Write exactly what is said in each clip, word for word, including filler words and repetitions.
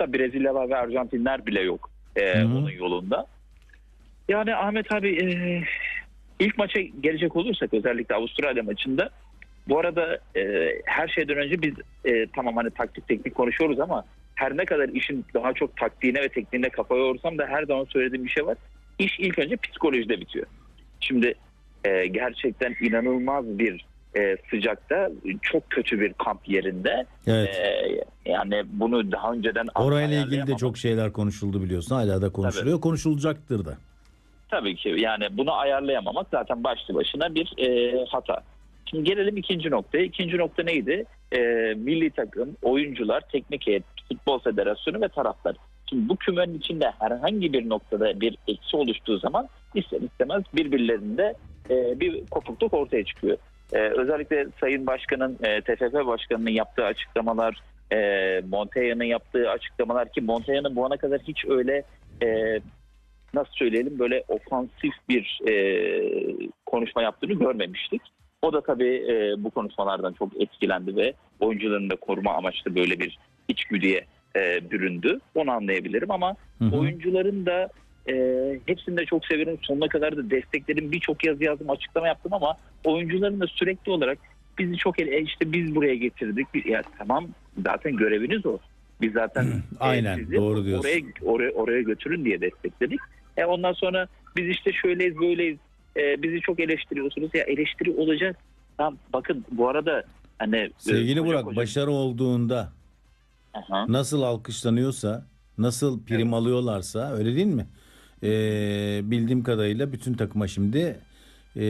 hatta Brezilyalar ve Arjantinler bile yok e, onun yolunda. Yani Ahmet abi e, ilk maça gelecek olursak özellikle Avustralya maçında bu arada e, her şeyden önce biz e, tamam hani taktik teknik konuşuyoruz ama her ne kadar işin daha çok taktiğine ve tekniğine kafa yorursam da her zaman söylediğim bir şey var. İş ilk önce psikolojide bitiyor. Şimdi e, gerçekten inanılmaz bir e, sıcakta çok kötü bir kamp yerinde. Evet. E, yani bunu daha önceden orayla ilgili de çok şeyler konuşuldu biliyorsun. Hala da konuşuluyor. Tabii. Konuşulacaktır da. Tabii ki yani bunu ayarlayamamak zaten başlı başına bir e, hata. Şimdi gelelim ikinci noktaya. İkinci nokta neydi? E, milli takım, oyuncular, teknik heyet, futbol federasyonu ve taraftar. Şimdi bu kümenin içinde herhangi bir noktada bir eksi oluştuğu zaman ister istemez birbirlerinde e, bir kopukluk ortaya çıkıyor. E, özellikle Sayın Başkan'ın, e, T F F Başkanı'nın yaptığı açıklamalar, e, Montella'nın yaptığı açıklamalar ki Montella'nın bu ana kadar hiç öyle e, nasıl söyleyelim böyle ofansif bir e, konuşma yaptığını görmemiştik. O da tabii e, bu konuşmalardan çok etkilendi ve oyuncularını da koruma amaçlı böyle bir içgüdüye e, büründü. Onu anlayabilirim ama hı hı. oyuncuların da e, hepsini de çok severim. Sonuna kadar da destekledim. Birçok yazı yazdım, açıklama yaptım ama oyuncuların da sürekli olarak bizi çok ele, işte biz buraya getirdik. Ya tamam zaten göreviniz o. Biz zaten hı, aynen e, doğru diyorsun. Oraya, oraya, oraya götürün diye destekledik. E, ondan sonra biz işte şöyleyiz böyleyiz. E, bizi çok eleştiriyorsunuz. Ya eleştiri olacak. Tamam, bakın bu arada hani sevgili e, Burak koca... başarı olduğunda aha. nasıl alkışlanıyorsa, nasıl prim evet. alıyorlarsa öyle değil mi? Ee, bildiğim kadarıyla bütün takıma şimdi e,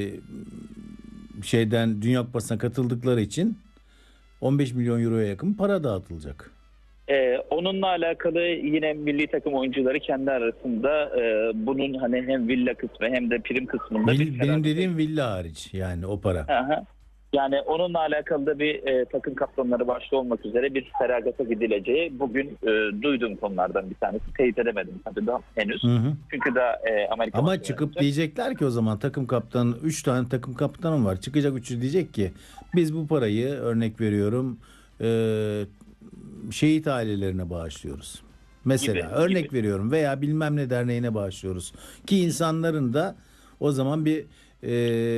şeyden Dünya Kupası'na katıldıkları için on beş milyon euroya yakın para dağıtılacak. Ee, onunla alakalı yine milli takım oyuncuları kendi arasında e, bunun hani hem villa kısmı hem de prim kısmında Vil, bir benim dediğim villa hariç yani o para. Aha. Yani onunla alakalı da bir e, takım kaptanları başta olmak üzere bir feragata gidileceği bugün e, duyduğum konulardan bir tanesi. Teyit edemedim tabii daha henüz. Hı hı. Çünkü daha e, Amerika ama çıkıp yapacak. Diyecekler ki o zaman takım kaptanı üç tane takım kaptanım var. Çıkacak üçü diyecek ki biz bu parayı örnek veriyorum e, şehit ailelerine bağışlıyoruz. Mesela gibi, örnek gibi. veriyorum veya bilmem ne derneğine bağışlıyoruz. Ki insanların da o zaman bir e,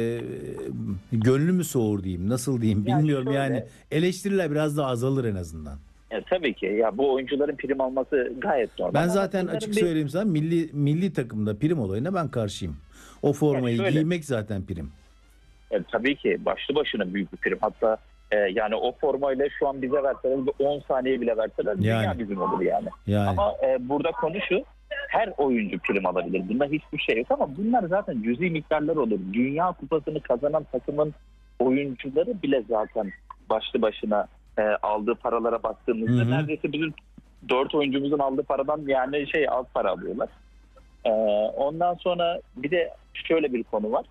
gönlü mü soğur diyeyim nasıl diyeyim yani bilmiyorum şöyle, yani eleştiriler biraz daha azalır en azından. Ya, tabii ki ya bu oyuncuların prim alması gayet normal. Ben zaten açık bir... söyleyeyim sana milli milli takımda prim olayına ben karşıyım. O formayı yani şöyle, giymek zaten prim. Ya, tabii ki başlı başına büyük bir prim. Hatta e, yani o formayla şu an bize verseler on saniye bile verseler yani. Dünya bizim olur yani. yani. Ama e, burada konu şu. Her oyuncu prim alabilir. Bunda hiçbir şey yok ama bunlar zaten cüzi miktarlar olur. Dünya Kupası'nı kazanan takımın oyuncuları bile zaten başlı başına e, aldığı paralara baktığımızda hı hı. neredeyse bizim dört oyuncumuzun aldığı paradan yani şey az para alıyorlar. E, ondan sonra bir de şöyle bir konu var.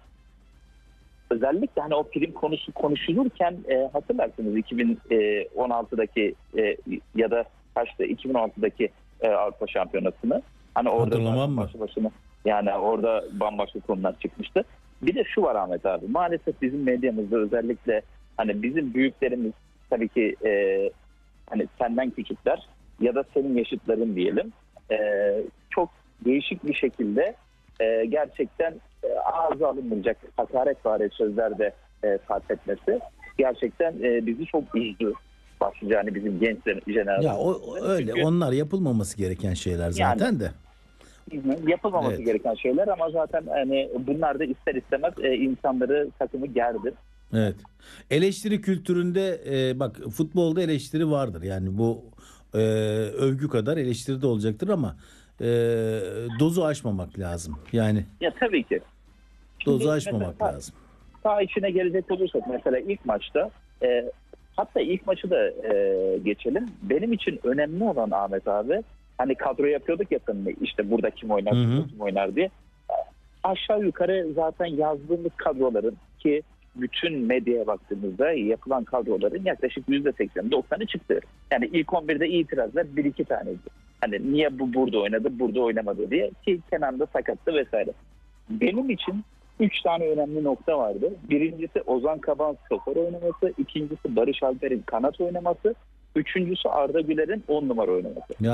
Özellikle hani o prim konusu konuşulurken e, hatırlarsınız iki bin on altıdaki e, ya da kaçtı iki bin on altıdaki e, Avrupa Şampiyonası'nı. Hani orada başlı başına yani orada bambaşka konular çıkmıştı. Bir de şu var Ahmet abi. Maalesef bizim medyamızda özellikle hani bizim büyüklerimiz tabii ki e, hani senden küçükler ya da senin yaşıtların diyelim. E, çok değişik bir şekilde e, gerçekten e, ağza alınmayacak hakaretvari sözlerde e, sarf etmesi gerçekten e, bizi çok üzdü. Başlıca hani bizim gençlerin jenerasyonu. Ya o, öyle çünkü, onlar yapılmaması gereken şeyler zaten yani, de. Yapılmaması evet. gereken şeyler ama zaten hani bunlar da ister istemez e, insanları takımı gerdir. Evet. Eleştiri kültüründe e, bak futbolda eleştiri vardır. Yani bu e, övgü kadar eleştiri de olacaktır ama e, dozu aşmamak lazım. Yani. Ya tabii ki. Dozu Şimdi aşmamak mesela, lazım. Sağ içine gelecek olursak mesela ilk maçta e, hatta ilk maçı da e, geçelim. Benim için önemli olan Ahmet abi hani kadro yapıyorduk ya işte burada kim oynar, hı hı. kim oynar diye. Aşağı yukarı zaten yazdığımız kadroların ki bütün medyaya baktığımızda yapılan kadroların yaklaşık yüzde seksen doksanı çıktı. Yani ilk on birde itirazlar bir iki taneydi. Hani niye bu burada oynadı, burada oynamadı diye ki Kenan'da sakattı vesaire. Benim için üç tane önemli nokta vardı. Birincisi Ozan Kabak'ın stoper oynaması, ikincisi Barış Alper'in kanat oynaması, üçüncüsü Arda Güler'in on numara oynaması. Ya